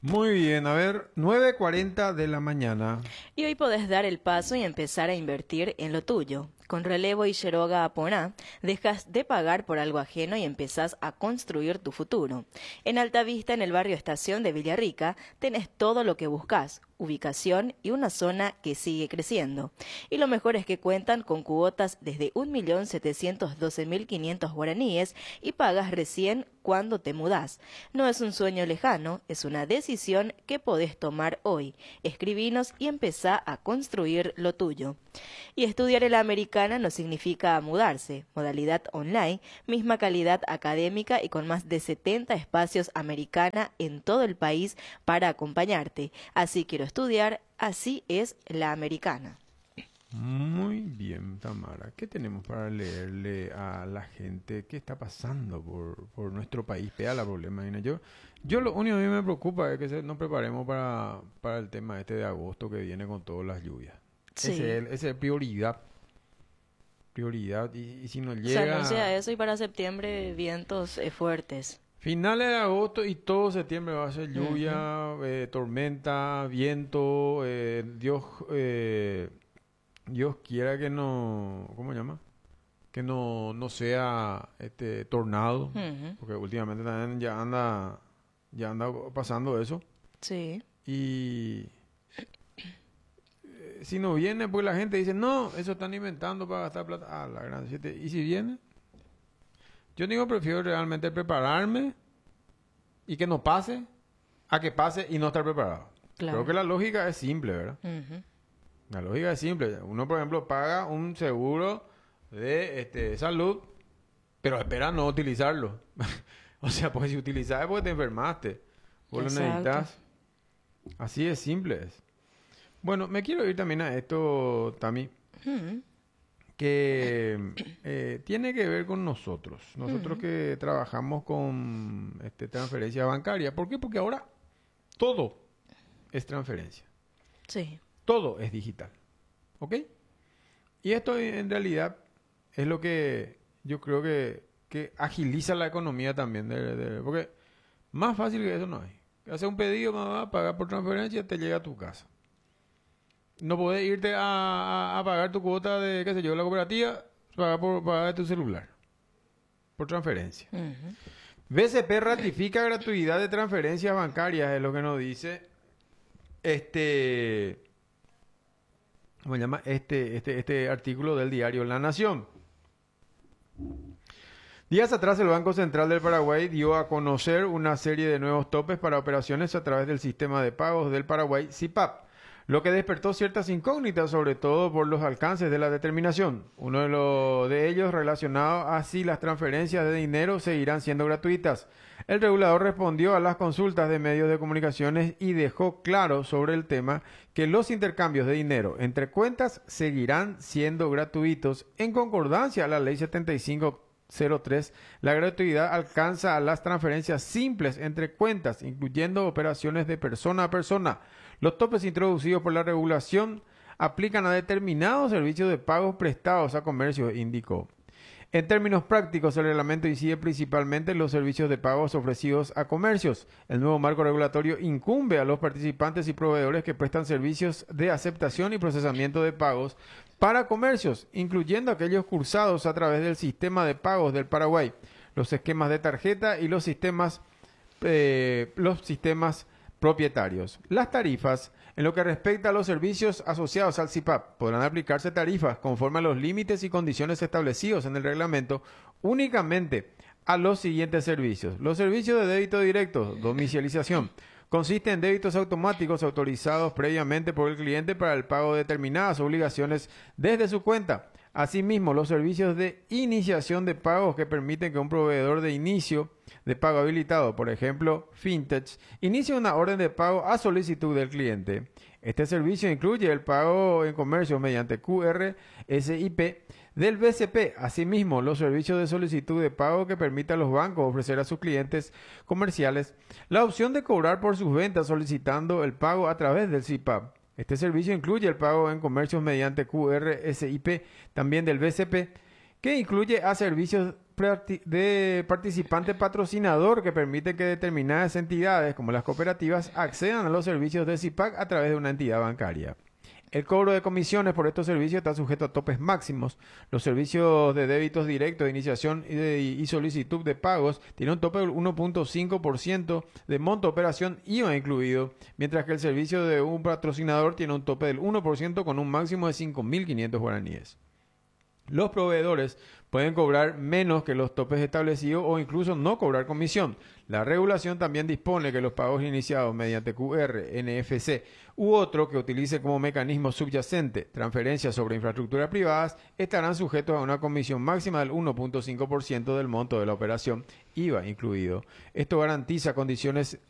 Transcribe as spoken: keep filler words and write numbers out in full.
Muy bien, a ver, nueve cuarenta de la mañana. Y hoy podés dar el paso y empezar a invertir en lo tuyo. Con Relevo y Quiroga Aponá, dejas de pagar por algo ajeno y empezás a construir tu futuro. En Altavista, en el barrio Estación de Villarrica, tenés todo lo que buscas, ubicación y una zona que sigue creciendo. Y lo mejor es que cuentan con cuotas desde un millón setecientos doce mil quinientos guaraníes y pagas recién cuando te mudás. No es un sueño lejano, es una decisión que podés tomar hoy. Escribinos y empezá a construir lo tuyo. Y estudiar en la Americana no significa mudarse. Modalidad online, misma calidad académica y con más de setenta espacios Americana en todo el país para acompañarte. Así quiero estudiar, así es la Americana. Muy bien, Tamara. ¿Qué tenemos para leerle a la gente? ¿Qué está pasando por, por nuestro país? Pega la problema. Mira, Yo, yo lo único que a mí me preocupa es que se- nos preparemos para, para el tema este de agosto que viene con todas las lluvias. Ese es, Sí. el- ese es prioridad. Prioridad. Y, y si nos Se anuncia llega eso y para septiembre vientos eh, fuertes. finales de agosto y todo septiembre va a ser Ujú. lluvia, eh, tormenta, viento. eh, Dios, eh, Dios quiera que no, ¿cómo se llama? Que no, no sea este tornado, Ujú. porque últimamente también ya anda, ya anda pasando eso. Sí. Y eh, si no viene, pues la gente dice, no, eso están inventando para gastar plata. Ah, la gran siete. ¿Y si viene? Yo digo, prefiero realmente prepararme y que no pase, a que pase y no estar preparado. Creo que Claro. la lógica es simple, ¿verdad? Ujú. La lógica es simple. Uno, por ejemplo, paga un seguro de este, salud, pero espera no utilizarlo. O sea, pues si utilizas es porque te enfermaste. Vos lo Exacto. necesitas. Así de simple es. Bueno, me quiero ir también a esto, Tami, Ujú. que eh, tiene que ver con nosotros. Nosotros Ujú. que trabajamos con este, transferencia bancaria. ¿Por qué? Porque ahora todo es transferencia. Sí. Todo es digital. ¿Ok? Y esto en realidad es lo que yo creo que, que agiliza la economía también. De, de- porque más fácil que eso no hay. Hacer un pedido, mamá, pagar por transferencia, te llega a tu casa. No podés irte a, a- a pagar tu cuota de, qué sé yo, la cooperativa, pagar por pagar de tu celular, por transferencia. Ujú. B C P ratifica gratuidad de transferencias bancarias, es lo que nos dice este, ¿cómo se llama? Este, este, este artículo del diario La Nación. Días atrás, el Banco Central del Paraguay dio a conocer una serie de nuevos topes para operaciones a través del sistema de pagos del Paraguay, C I P A P, lo que despertó ciertas incógnitas, sobre todo por los alcances de la determinación. Uno de, lo- de ellos relacionado a si las transferencias de dinero seguirán siendo gratuitas. El regulador respondió a las consultas de medios de comunicaciones y dejó claro sobre el tema que los intercambios de dinero entre cuentas seguirán siendo gratuitos en concordancia a la Ley setenta y cinco cero tres. La gratuidad alcanza a las transferencias simples entre cuentas, incluyendo operaciones de persona a persona. Los topes introducidos por la regulación aplican a determinados servicios de pagos prestados a comercios, indicó. En términos prácticos, el reglamento incide principalmente en los servicios de pagos ofrecidos a comercios. El nuevo marco regulatorio incumbe a los participantes y proveedores que prestan servicios de aceptación y procesamiento de pagos para comercios, incluyendo aquellos cursados a través del sistema de pagos del Paraguay, los esquemas de tarjeta y los sistemas eh, los sistemas propietarios. Las tarifas, en lo que respecta a los servicios asociados al C I P A P, podrán aplicarse tarifas conforme a los límites y condiciones establecidos en el reglamento únicamente a los siguientes servicios. Los servicios de débito directo, domiciliación, consiste en débitos automáticos autorizados previamente por el cliente para el pago de determinadas obligaciones desde su cuenta. Asimismo, los servicios de iniciación de pagos que permiten que un proveedor de inicio de pago habilitado, por ejemplo, Fintech, inicie una orden de pago a solicitud del cliente. Este servicio incluye el pago en comercio mediante Q R S I P del B C P. Asimismo, los servicios de solicitud de pago que permitan a los bancos ofrecer a sus clientes comerciales la opción de cobrar por sus ventas solicitando el pago a través del C I P A P. Este servicio incluye el pago en comercios mediante Q R S I P, también del B C P, que incluye a servicios practi- de participante patrocinador que permite que determinadas entidades, como las cooperativas, accedan a los servicios de CIPAC a través de una entidad bancaria. El cobro de comisiones por estos servicios está sujeto a topes máximos. Los servicios de débitos directos, de iniciación y, de, y solicitud de pagos tienen un tope del uno punto cinco por ciento de monto operación I V A incluido, mientras que el servicio de un patrocinador tiene un tope del uno por ciento con un máximo de cinco mil quinientos guaraníes. Los proveedores pueden cobrar menos que los topes establecidos o incluso no cobrar comisión. La regulación también dispone que los pagos iniciados mediante Q R, N F C u otro que utilice como mecanismo subyacente transferencias sobre infraestructuras privadas estarán sujetos a una comisión máxima del uno punto cinco por ciento del monto de la operación, I V A incluido. Esto garantiza condiciones